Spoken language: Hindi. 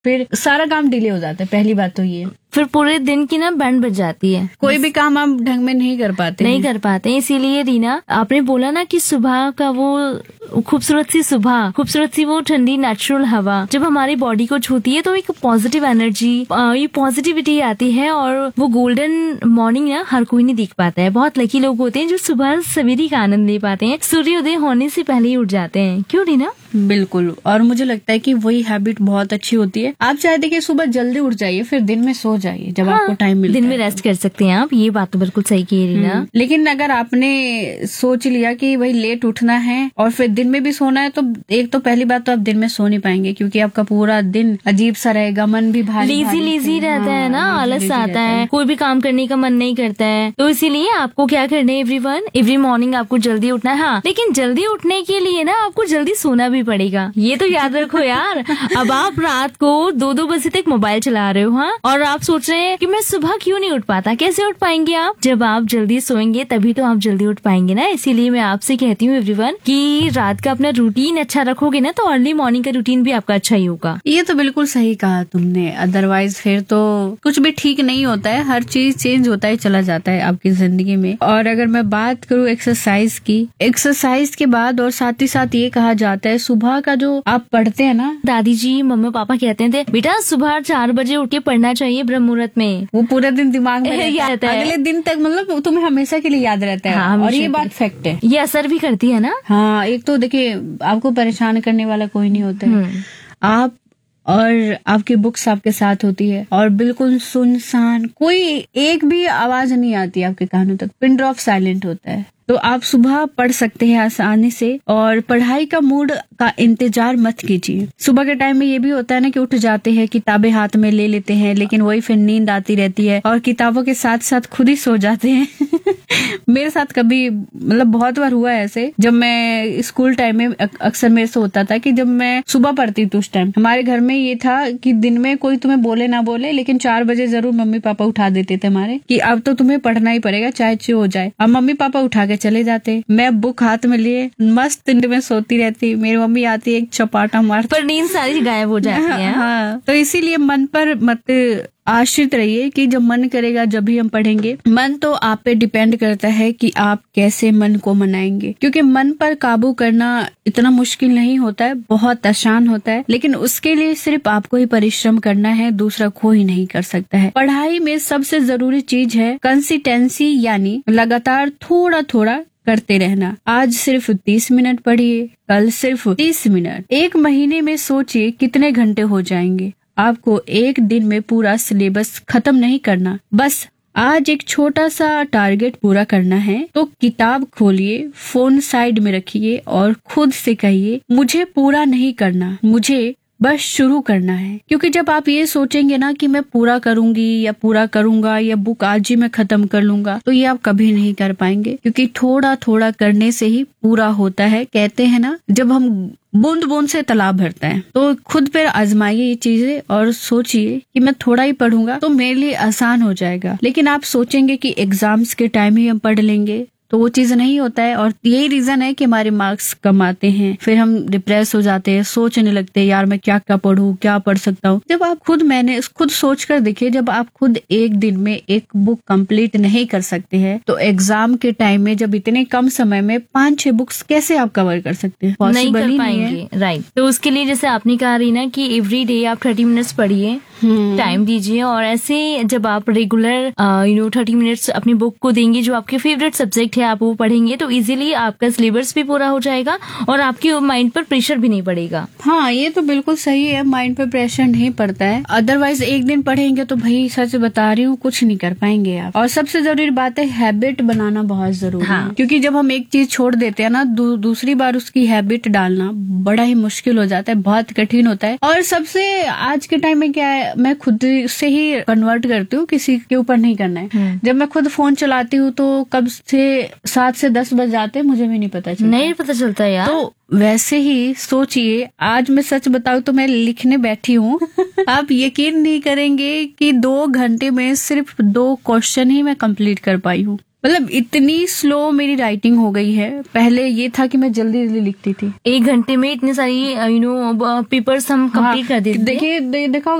फिर सारा काम डिले हो जाता है। पहली बात तो ये, फिर पूरे दिन की ना बैंड बज जाती है, कोई भी काम आप ढंग में नहीं कर पाते हैं। इसीलिए रीना आपने बोला ना कि सुबह का वो खूबसूरत सी वो ठंडी नेचुरल हवा जब हमारी बॉडी को छूती है तो एक पॉजिटिव एनर्जी, ये पॉजिटिविटी आती है। और वो गोल्डन मॉर्निंग ना हर कोई नहीं देख पाता है। बहुत लकी लोग होते हैं जो सुबह सवेरे का आनंद ले पाते हैं, सूर्योदय होने से पहले ही उठ जाते हैं। क्यों रीना? बिल्कुल। और मुझे लगता है कि वही हैबिट बहुत अच्छी होती है। आप चाहे देखिए सुबह जल्दी उठ जाइए, फिर दिन में सो जाइए जब आपको टाइम मिलता है। दिन में रेस्ट कर सकते हैं आप, ये बात तो बिल्कुल सही की है रीना। लेकिन अगर आपने सोच लिया कि भाई लेट उठना है और फिर दिन में भी सोना है, तो एक तो पहली बात तो आप दिन में सो नहीं पाएंगे, क्योंकि आपका पूरा दिन अजीब सा रहेगा, मन भी भारी लेजी रहता है ना, आलस आता है, कोई भी काम करने का मन नहीं करता है। तो इसीलिए आपको क्या करना है एवरीवन, एवरी मॉर्निंग आपको जल्दी उठना है। हाँ, लेकिन जल्दी उठने के लिए ना आपको जल्दी सोना भी पड़ेगा, ये तो याद रखो यार। अब आप रात को 2-2 बजे तक मोबाइल चला रहे हो, हाँ, और आप सोच रहे हैं कि मैं सुबह क्यों नहीं उठ पाता। कैसे उठ पाएंगे आप? जब आप जल्दी सोएंगे तभी तो आप जल्दी उठ पाएंगे ना। इसीलिए मैं आपसे कहती हूँ एवरीवन कि रात का अपना रूटीन अच्छा रखोगे ना तो अर्ली मॉर्निंग का रूटीन भी आपका अच्छा ही होगा। ये तो बिल्कुल सही कहा तुमने। अदरवाइज फिर तो कुछ भी ठीक नहीं होता है, हर चीज चेंज होता ही चला जाता है आपकी जिंदगी में। और अगर मैं बात करूँ एक्सरसाइज के बाद, और साथ ही साथ ये कहा जाता है सुबह का जो आप पढ़ते हैं ना, दादी जी मम्मी पापा कहते थे बेटा सुबह 4 बजे उठ के पढ़ना चाहिए ब्रह्म मुहूर्त में, वो पूरे दिन दिमाग में रहता है। अगले दिन तक मतलब तुम्हें हमेशा के लिए याद रहता है। हाँ, और ये बात फैक्ट है, ये असर भी करती है ना। हाँ, एक तो देखिए आपको परेशान करने वाला कोई नहीं होता है, आप और आपकी बुक्स आपके साथ होती है, और बिल्कुल सुनसान, कोई एक भी आवाज नहीं आती आपके कानों तक, पिन ड्रॉप साइलेंट होता है। तो आप सुबह पढ़ सकते हैं आसानी से, और पढ़ाई का मूड का इंतजार मत कीजिए। सुबह के टाइम में ये भी होता है ना कि उठ जाते हैं, किताबें हाथ में ले लेते हैं, लेकिन वही फिर नींद आती रहती है और किताबों के साथ साथ खुद ही सो जाते हैं। मेरे साथ कभी मतलब बहुत बार हुआ है ऐसे। जब मैं स्कूल टाइम में अक्सर मेरे से होता था कि जब मैं सुबह पढ़ती थी उस टाइम हमारे घर में ये था कि दिन में कोई तुम्हें बोले ना बोले, लेकिन 4 बजे जरूर मम्मी पापा उठा देते थे हमारे कि अब तो तुम्हें पढ़ना ही पड़ेगा चाहे जो हो जाए। अब मम्मी पापा उठा के चले जाते, मैं बुक हाथ में लिए मस्त नींद में सोती रहती, मेरी मम्मी आती एक चपाटा मार, पर नींद सारी गायब हो जाती है। हाँ, तो इसीलिए मन पर मत आश्रित रहिए कि जब मन करेगा जब भी हम पढ़ेंगे। मन तो आप पे डिपेंड करता है कि आप कैसे मन को मनाएंगे, क्योंकि मन पर काबू करना इतना मुश्किल नहीं होता है, बहुत आसान होता है, लेकिन उसके लिए सिर्फ आपको ही परिश्रम करना है, दूसरा कोई नहीं कर सकता है। पढ़ाई में सबसे जरूरी चीज है कंसिस्टेंसी, यानी लगातार थोड़ा थोड़ा करते रहना। आज सिर्फ 30 मिनट पढ़िए, कल सिर्फ 30 मिनट, 1 महीने में सोचिए कितने घंटे हो जाएंगे। आपको एक दिन में पूरा सिलेबस खत्म नहीं करना, बस आज एक छोटा सा टारगेट पूरा करना है। तो किताब खोलिए, फोन साइड में रखिए और खुद से कहिए मुझे पूरा नहीं करना, मुझे बस शुरू करना है। क्योंकि जब आप ये सोचेंगे ना कि मैं पूरा करूंगी या पूरा करूंगा या बुक आज ही मैं खत्म कर लूंगा, तो ये आप कभी नहीं कर पाएंगे, क्योंकि थोड़ा थोड़ा करने से ही पूरा होता है। कहते हैं ना जब हम बूंद बूंद से तालाब भरता है, तो खुद पर आजमाइए ये चीजें और सोचिए कि मैं थोड़ा ही पढ़ूंगा तो मेरे लिए आसान हो जाएगा। लेकिन आप सोचेंगे कि एग्जाम्स के टाइम ही हम पढ़ लेंगे, तो वो चीज नहीं होता है। और यही रीजन है कि हमारे मार्क्स कम आते हैं, फिर हम डिप्रेस हो जाते हैं, सोचने लगते हैं यार मैं क्या क्या पढ़ूं, क्या पढ़ सकता हूँ। जब आप खुद सोच कर देखिए, जब आप खुद एक दिन में एक बुक कंप्लीट नहीं कर सकते हैं, तो एग्जाम के टाइम में जब इतने कम समय में 5-6 बुक्स कैसे आप कवर कर सकते हैं? नहीं कर पाएंगे, राइट। तो उसके लिए जैसे आपने कहा रीना कि एवरी डे आप 30 मिनट्स पढ़िए, टाइम दीजिए, और ऐसे जब आप रेगुलर 30 मिनट्स अपनी बुक को देंगे, जो आपके फेवरेट सब्जेक्ट है आप वो पढ़ेंगे, तो इजीली आपका सिलेबस भी पूरा हो जाएगा और आपके माइंड पर प्रेशर भी नहीं पड़ेगा। हाँ, ये तो बिल्कुल सही है, माइंड पर प्रेशर नहीं पड़ता है। अदरवाइज एक दिन पढ़ेंगे तो भाई सच बता रही हूँ कुछ नहीं कर पाएंगे आप। और सबसे जरूरी बात है हैबिट बनाना बहुत जरूरी है, क्योंकि जब हम एक चीज छोड़ देते हैं ना, दूसरी बार उसकी हैबिट डालना बड़ा ही मुश्किल हो जाता है, बहुत कठिन होता है। और सबसे आज के टाइम में क्या है, मैं खुद से ही कन्वर्ट करती हूँ, किसी के ऊपर नहीं करना है। जब मैं खुद फोन चलाती हूँ तो कब से 7 से 10 बज जाते हैं मुझे भी नहीं पता चलता यार। तो वैसे ही सोचिए, आज मैं सच बताऊं तो मैं लिखने बैठी हूँ। आप यकीन नहीं करेंगे कि 2 घंटे में सिर्फ 2 क्वेश्चन ही मैं कंप्लीट कर पाई हूँ। मतलब इतनी स्लो मेरी राइटिंग हो गई है। पहले ये था कि मैं जल्दी जल्दी लिखती थी। 1 घंटे में इतनी सारी पेपर्स हम कंप्लीट कर देते थे। देखिए देखा